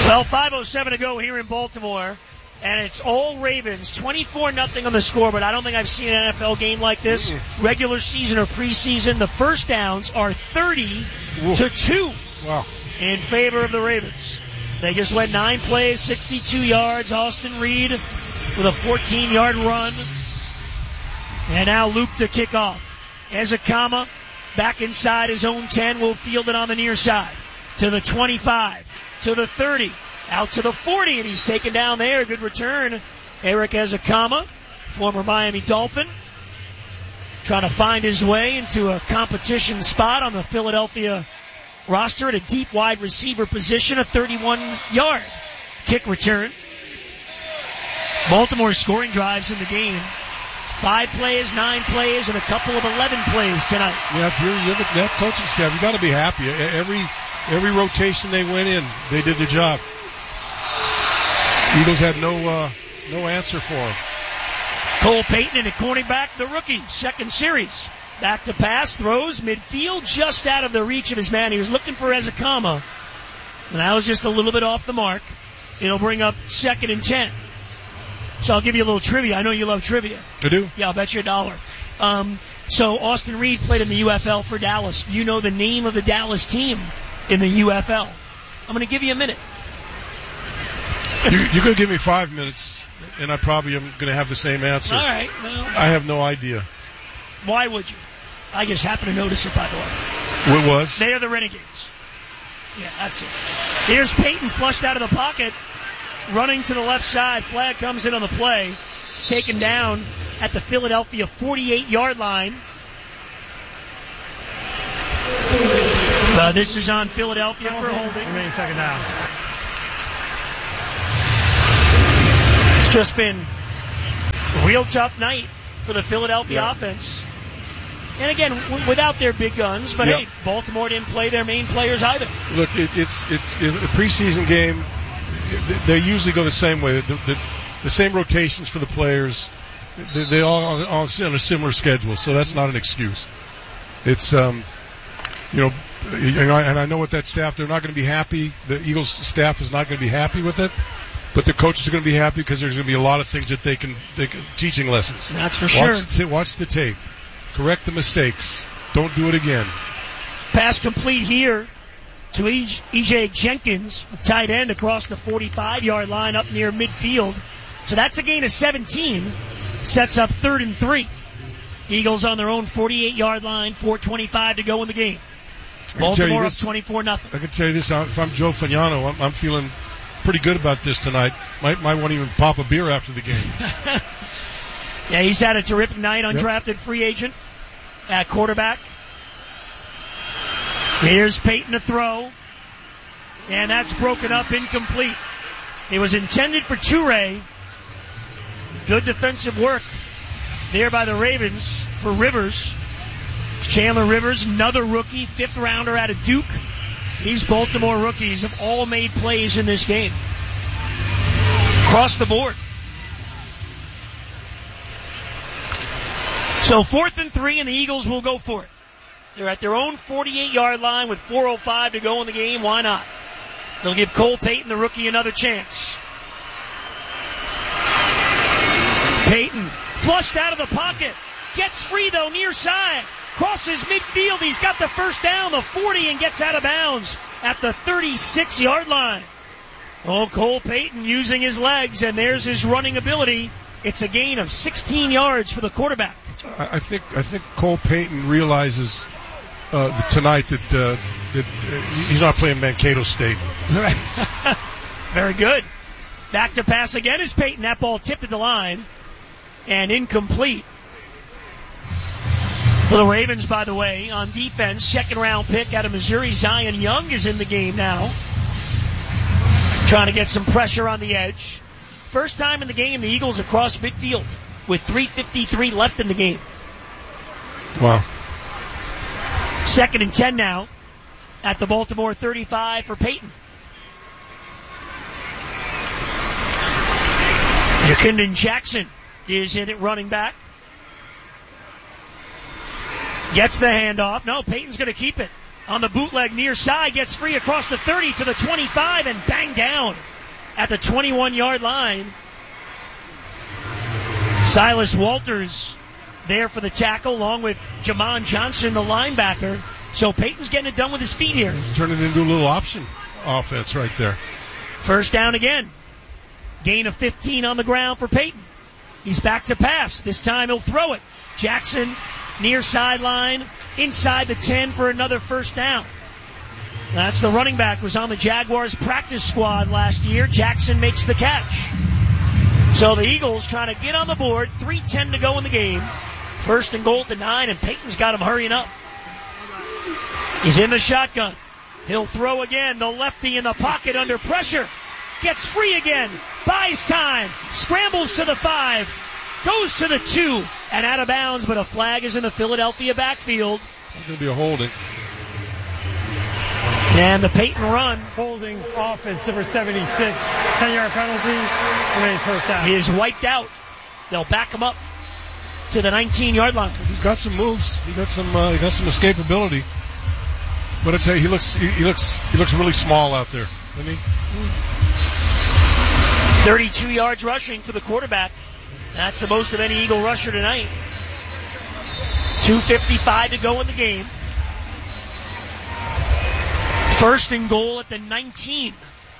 Well, 5:07 to go here in Baltimore, and it's all Ravens, 24-0 on the score, but I don't think I've seen an NFL game like this, regular season or preseason. The first downs are 30-2 in favor of the Ravens. They just went 9 plays, 62 yards. Austin Reed with a 14-yard run. And now Luke to kick off. Ezekama back inside his own 10, will field it on the near side. To the 25, to the 30, out to the 40, and he's taken down there. Good return. Eric Ezekama, former Miami Dolphin, trying to find his way into a competition spot on the Philadelphia roster at a deep wide receiver position, a 31-yard kick return. Baltimore scoring drives in the game. 5 plays, 9 plays, and a couple of 11 plays tonight. Yeah, if you're that coaching staff, you got to be happy. Every rotation they went in, they did their job. Eagles had no answer for him. Cole Payton and a cornerback, the rookie, second series. Back to pass, throws, midfield, just out of the reach of his man. He was looking for Ezekama, and that was just a little bit off the mark. It'll bring up 2nd and 10. So I'll give you a little trivia. I know you love trivia. I do? Yeah, I'll bet you $1. So Austin Reed played in the UFL for Dallas. You know the name of the Dallas team in the UFL. I'm going to give you a minute. You're going to give me 5 minutes, and I probably am going to have the same answer. All right. Well, I have no idea. Why would you? I just happened to notice it, by the way. What was? They are the Renegades. Yeah, that's it. Here's Payton flushed out of the pocket, running to the left side. Flag comes in on the play. It's taken down at the Philadelphia 48-yard line. This is on Philadelphia for holding. Remaining second down. It's just been a real tough night for the Philadelphia offense. And again, without their big guns, but hey, Baltimore didn't play their main players either. Look, it's a preseason game. They usually go the same way. The same rotations for the players. They all on a similar schedule, so that's not an excuse. It's and I know with that staff, they're not going to be happy. The Eagles staff is not going to be happy with it, but the coaches are going to be happy because there's going to be a lot of things that they can teaching lessons. That's for sure. Watch the tape. Correct the mistakes. Don't do it again. Pass complete here to E.J. Jenkins, the tight end, across the 45-yard line up near midfield. So that's a gain of 17. Sets up 3rd and 3. Eagles on their own 48-yard line, 4:25 to go in the game. Baltimore up 24-0. I can tell you this, if I'm Joe Fagnano, I'm feeling pretty good about this tonight. Might want to even pop a beer after the game. Yeah, he's had a terrific night, undrafted free agent at quarterback. Here's Payton to throw, and that's broken up, incomplete. It was intended for Toure. Good defensive work there by the Ravens for Rivers. Chandler Rivers, another rookie, 5th rounder out of Duke. These Baltimore rookies have all made plays in this game. Across the board. So 4th and 3, and the Eagles will go for it. They're at their own 48-yard line with 4:05 to go in the game. Why not? They'll give Cole Payton, the rookie, another chance. Payton flushed out of the pocket. Gets free, though, near side. Crosses midfield. He's got the first down, the 40, and gets out of bounds at the 36-yard line. Oh, Cole Payton using his legs, and there's his running ability. It's a gain of 16 yards for the quarterback. I think Cole Payton realizes tonight that he's not playing Mankato State. Very good. Back to pass again is Payton. That ball tipped at the line and incomplete. For the Ravens, by the way, on defense, 2nd-round pick out of Missouri, Zion Young is in the game now. Trying to get some pressure on the edge. First time in the game, the Eagles across midfield with 3:53 left in the game. Wow. 2nd and 10 now at the Baltimore 35 for Payton. Ja'Kinden Jackson is in it running back. Gets the handoff. No, Payton's going to keep it. on the bootleg near side, gets free across the 30 to the 25 and banged down at the 21-yard line. Silas Walters there for the tackle, along with Jamon Johnson, the linebacker. So Peyton's getting it done with his feet here. Turn it into a little option offense right there. First down again. Gain of 15 on the ground for Peyton. He's back to pass. This time he'll throw it. Jackson near sideline, inside the 10 for another first down. That's the running back, was on the Jaguars practice squad last year. Jackson makes the catch. So the Eagles trying to get on the board. 3:10 to go in the game. First and goal at the 9, and Peyton's got him hurrying up. He's in the shotgun. He'll throw again. The lefty in the pocket under pressure. Gets free again. Buys time. Scrambles to the 5. Goes to the 2. And out of bounds, but a flag is in the Philadelphia backfield. It's going to be a holding. And the Peyton run. Holding offense, number 76. 10-yard penalty. Remains first down. He is wiped out. They'll back him up to the 19-yard line. He's got some moves. He got some escapability. But I tell you, he looks really small out there, doesn't he? 32 yards rushing for the quarterback. That's the most of any Eagle rusher tonight. 2:55 to go in the game. First and goal at the 19.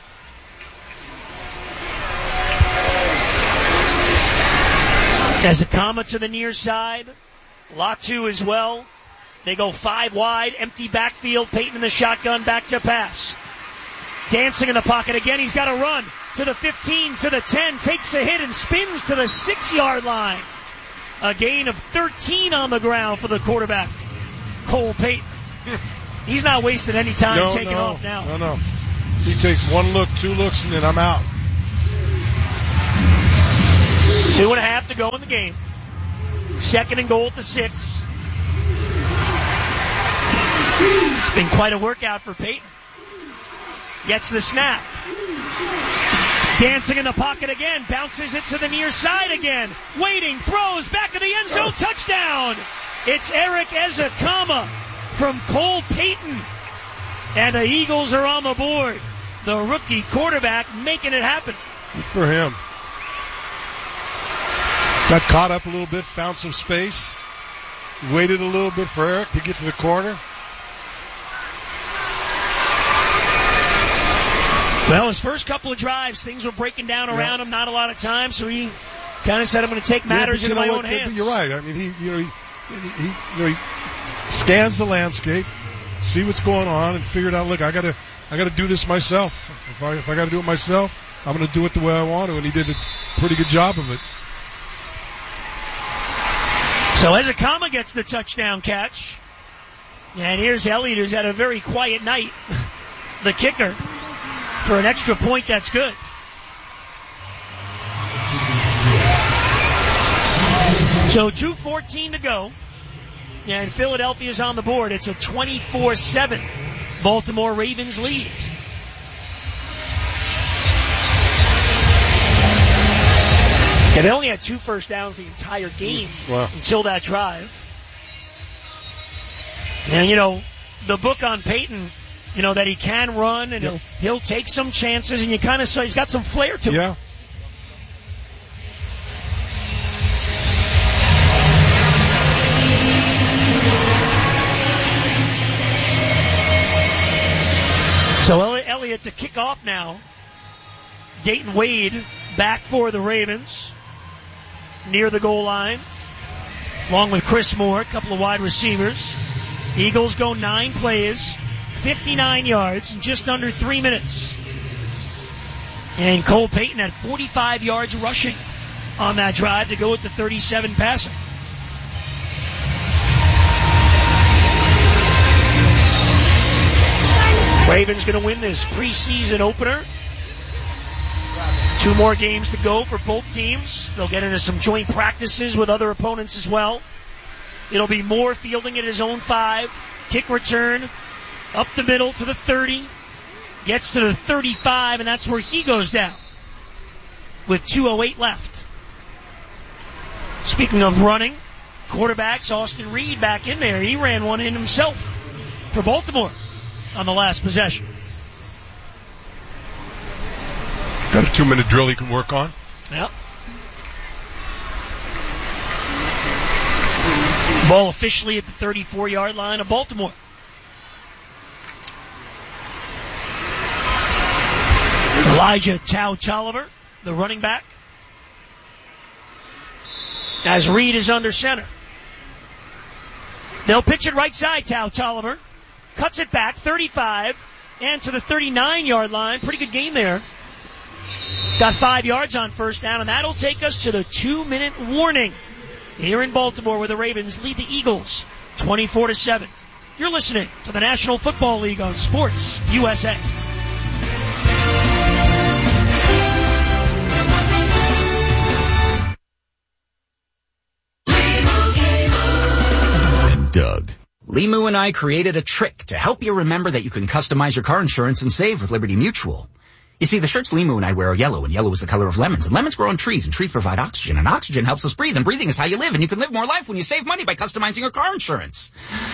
Ezekama to the near side. Latu as well. They go 5 wide, empty backfield. Peyton in the shotgun, back to pass. Dancing in the pocket again. He's got to run to the 15, to the 10, takes a hit and spins to the 6-yard line. A gain of 13 on the ground for the quarterback, Cole Peyton. He's not wasting any time taking off now. No. He takes 1 look, 2 looks, and then I'm out. 2.5 to go in the game. Second and goal at the 6. It's been quite a workout for Peyton. Gets the snap. Dancing in the pocket again. Bounces it to the near side again. Waiting. Throws. Back of the end zone. Touchdown. It's Eric Ezekama from Cole Peyton. And the Eagles are on the board. The rookie quarterback making it happen. Good for him. Got caught up a little bit. Found some space. Waited a little bit for Eric to get to the corner. Well, his first couple of drives, things were breaking down around him, not a lot of time, so he kind of said, I'm going to take matters into my own hands. You're right. I mean, he scans the landscape, see what's going on, and figured out, look, I got to do this myself. If I got to do it myself, I'm going to do it the way I want to, and he did a pretty good job of it. So Ezekama gets the touchdown catch. And here's Elliott, who's had a very quiet night, the kicker. For an extra point, that's good. So 2:14 to go. And Philadelphia's on the board. It's a 24-7 Baltimore Ravens lead. And they only had 2 first downs the entire game until that drive. And, the book on Peyton, that he can run and he'll take some chances, and you kind of saw he's got some flair to him. So Elliott to kick off now. Dayton Wade back for the Ravens near the goal line, along with Chris Moore, a couple of wide receivers. Eagles go 9 plays, 59 yards in just under 3 minutes. And Cole Peyton had 45 yards rushing on that drive to go with the 37 passing. Ravens going to win this preseason opener. 2 more games to go for both teams. They'll get into some joint practices with other opponents as well. It'll be Moore fielding at his own 5. Kick return up the middle to the 30. Gets to the 35, and that's where he goes down with 2:08 left. Speaking of running, quarterbacks, Austin Reed back in there. He ran one in himself for Baltimore on the last possession. Got a 2-minute drill he can work on? Yep. Ball officially at the 34-yard line of Baltimore. Elijah Toliver, the running back, as Reed is under center. They'll pitch it right side. Toliver cuts it back 35 and to the 39-yard line. Pretty good gain there. Got 5 yards on first down, and that'll take us to the 2-minute warning here in Baltimore, where the Ravens lead the Eagles 24-7. You're listening to the National Football League on Sports USA. Doug. Limu and I created a trick to help you remember that you can customize your car insurance and save with Liberty Mutual. You see, the shirts Limu and I wear are yellow, and yellow is the color of lemons, and lemons grow on trees, and trees provide oxygen, and oxygen helps us breathe, and breathing is how you live, and you can live more life when you save money by customizing your car insurance.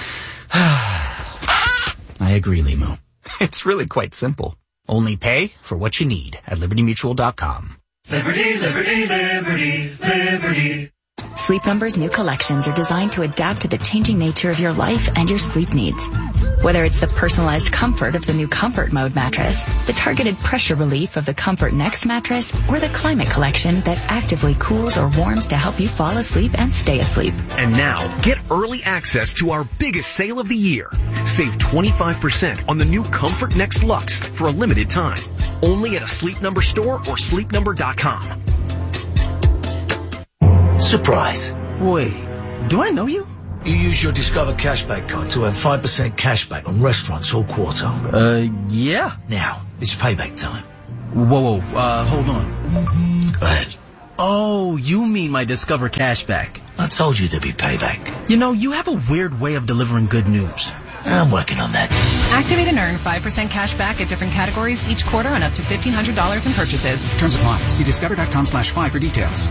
I agree, Limu. It's really quite simple. Only pay for what you need at LibertyMutual.com. Liberty, liberty, liberty, liberty. Sleep Number's new collections are designed to adapt to the changing nature of your life and your sleep needs. Whether it's the personalized comfort of the new Comfort Mode mattress, the targeted pressure relief of the Comfort Next mattress, or the Climate Collection that actively cools or warms to help you fall asleep and stay asleep. And now, get early access to our biggest sale of the year. Save 25% on the new Comfort Next Luxe for a limited time. Only at a Sleep Number store or sleepnumber.com. Surprise. Wait, do I know you? You use your Discover Cashback card to earn 5% cashback on restaurants all quarter. Yeah. Now, it's payback time. Whoa, hold on. Go ahead. Oh, you mean my Discover Cashback. I told you there'd be payback. You know, you have a weird way of delivering good news. I'm working on that. Activate and earn 5% cash back at different categories each quarter on up to $1,500 in purchases. Terms apply. See discover.com/5 for details.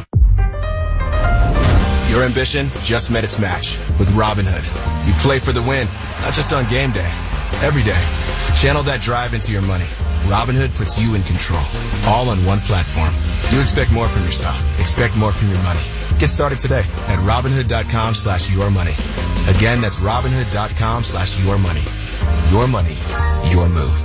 Your ambition just met its match with Robinhood. You play for the win, not just on game day. Every day. Channel that drive into your money. Robinhood puts you in control. All on one platform. You expect more from yourself. Expect more from your money. Get started today at Robinhood.com/yourmoney. Again, that's Robinhood.com/yourmoney. Your money, your move.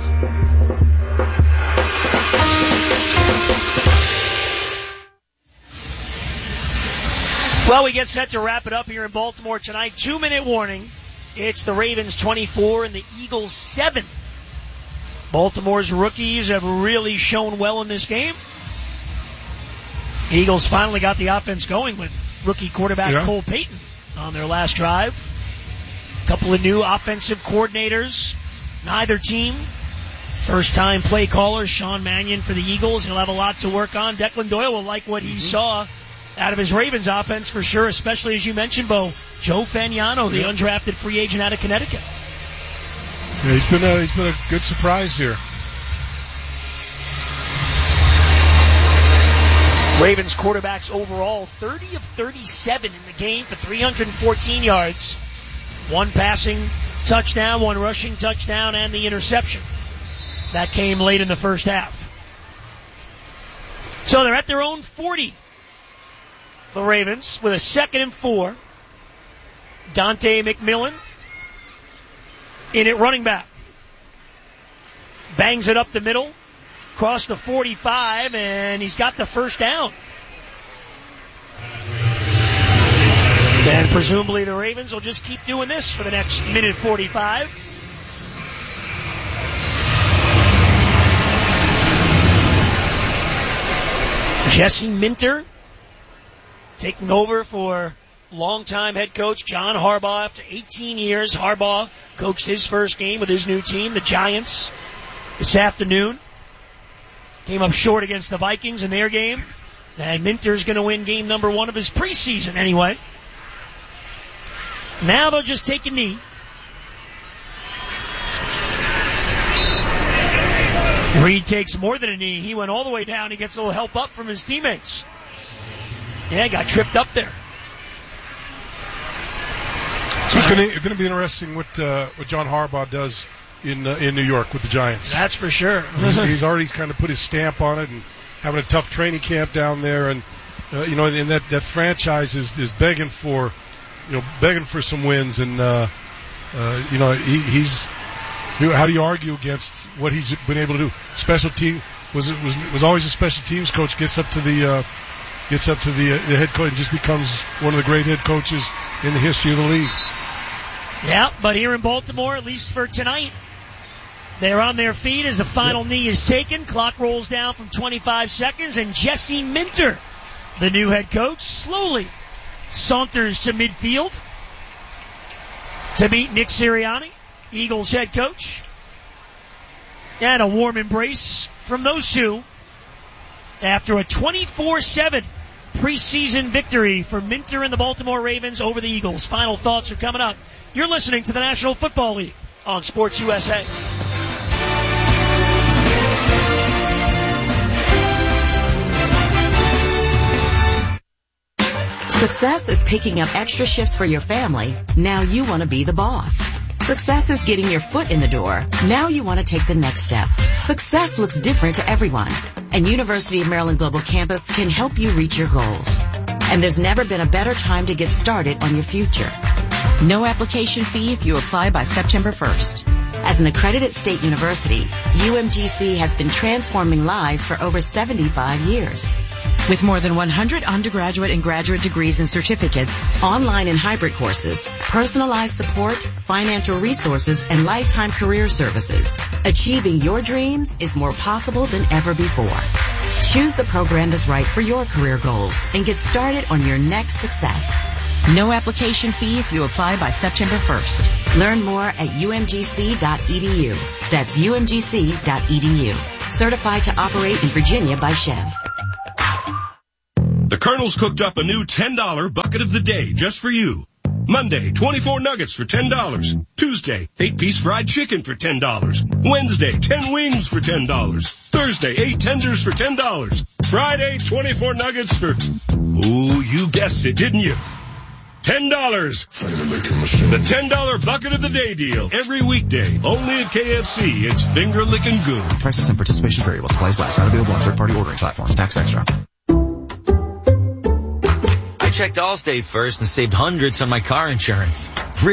Well, we get set to wrap it up here in Baltimore tonight. 2-minute warning. It's the Ravens 24 and the Eagles 7. Baltimore's rookies have really shown well in this game. Eagles finally got the offense going with rookie quarterback Cole Payton on their last drive. A couple of new offensive coordinators. Neither team. First-time play caller, Sean Mannion for the Eagles. He'll have a lot to work on. Declan Doyle will like what he saw out of his Ravens offense for sure, especially as you mentioned, Bo, Joe Fagnano, the undrafted free agent out of Connecticut. Yeah, he's been a good surprise here. Ravens quarterbacks overall 30 of 37 in the game for 314 yards. One passing touchdown, one rushing touchdown, and the interception. That came late in the first half. So they're at their own 40. The Ravens with a 2nd and 4. Dante McMillan in at running back. Bangs it up the middle, across the 45, and he's got the first down. And presumably the Ravens will just keep doing this for the next minute 45. Jesse Minter taking over for longtime head coach John Harbaugh after 18 years. Harbaugh coached his first game with his new team, the Giants, this afternoon. Came up short against the Vikings in their game. And Minter's going to win game number 1 of his preseason anyway. Now they'll just take a knee. Reed takes more than a knee. He went all the way down. He gets a little help up from his teammates. Yeah, got tripped up there. So it's going to be interesting what John Harbaugh does in New York with the Giants. That's for sure. He's already kind of put his stamp on it and having a tough training camp down there, and and that franchise is begging for some wins, and he's how do you argue against what he's been able to do? Special team was always a special teams coach, gets up to the head coach and just becomes one of the great head coaches in the history of the league. Yeah, but here in Baltimore, at least for tonight, they're on their feet as the final knee is taken. Clock rolls down from 25 seconds, and Jesse Minter, the new head coach, slowly saunters to midfield to meet Nick Sirianni, Eagles head coach. And a warm embrace from those two after a 24-7 preseason victory for Minter and the Baltimore Ravens over the Eagles. Final thoughts are coming up. You're listening to the National Football League on Sports USA. Success is picking up extra shifts for your family. Now you want to be the boss. Success is getting your foot in the door. Now you want to take the next step. Success looks different to everyone, and University of Maryland Global Campus can help you reach your goals. And there's never been a better time to get started on your future. No application fee if you apply by September 1st. As an accredited state university, UMGC has been transforming lives for over 75 years. With more than 100 undergraduate and graduate degrees and certificates, online and hybrid courses, personalized support, financial resources, and lifetime career services, achieving your dreams is more possible than ever before. Choose the program that's right for your career goals and get started on your next success. No application fee if you apply by September 1st. Learn more at umgc.edu. That's umgc.edu. Certified to operate in Virginia by Chev. The Colonel's cooked up a new $10 bucket of the day just for you. Monday, 24 nuggets for $10. Tuesday, 8-piece fried chicken for $10. Wednesday, 10 wings for $10. Thursday, 8 tenders for $10. Friday, 24 nuggets for... Ooh, you guessed it, didn't you? $10. The $10 bucket of the day deal. Every weekday. Only at KFC. It's finger licking good. Prices and participation variable. Supplies last. Not available on third-party ordering platforms. Tax extra. I checked Allstate first and saved hundreds on my car insurance.